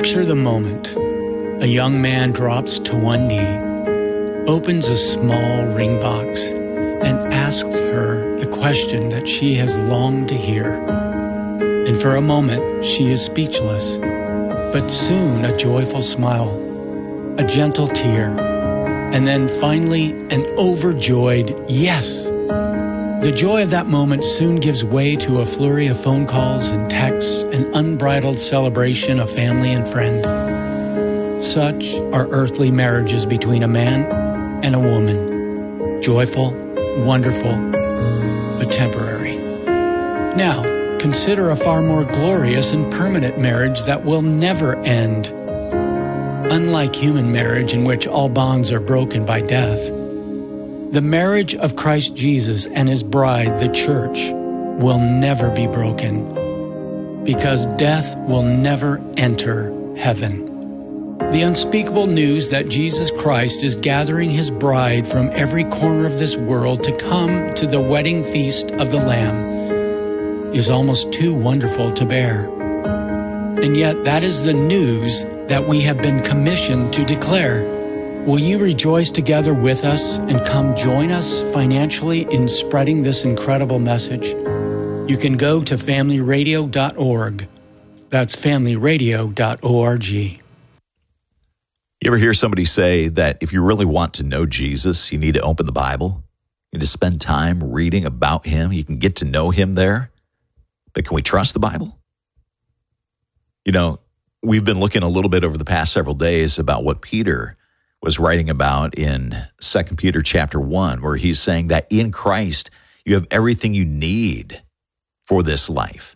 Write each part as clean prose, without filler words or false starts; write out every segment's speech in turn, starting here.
Picture the moment. A young man drops to one knee, opens a small ring box, and asks her the question that she has longed to hear. And for a moment, she is speechless. But soon a joyful smile, a gentle tear, and then finally an overjoyed yes. The joy of that moment soon gives way to a flurry of phone calls and texts, an unbridled celebration of family and friend. Such are earthly marriages between a man and a woman. Joyful, wonderful, but temporary. Now, consider a far more glorious and permanent marriage that will never end. Unlike human marriage, in which all bonds are broken by death, the marriage of Christ Jesus and His bride, the church, will never be broken, because death will never enter heaven. The unspeakable news that Jesus Christ is gathering His bride from every corner of this world to come to the wedding feast of the Lamb is almost too wonderful to bear. And yet that is the news that we have been commissioned to declare. Will you rejoice together with us and come join us financially in spreading this incredible message? You can go to familyradio.org. That's familyradio.org. You ever hear somebody say that if you really want to know Jesus, you need to open the Bible? You need to spend time reading about Him. You can get to know Him there. But can we trust the Bible? You know, we've been looking a little bit over the past several days about what Peter was writing about in 2 Peter chapter 1, where he's saying that in Christ, you have everything you need for this life.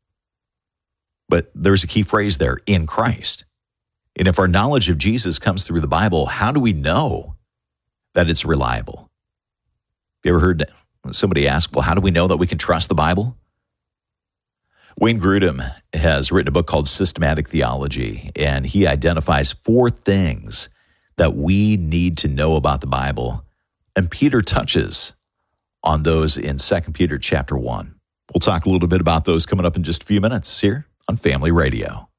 But there's a key phrase there, in Christ. And if our knowledge of Jesus comes through the Bible, how do we know that it's reliable? Have you ever heard somebody ask, well, how do we know that we can trust the Bible? Wayne Grudem has written a book called Systematic Theology, and he identifies 4 things that we need to know about the Bible. And Peter touches on those in 2 Peter chapter 1. We'll talk a little bit about those coming up in just a few minutes here on Family Radio.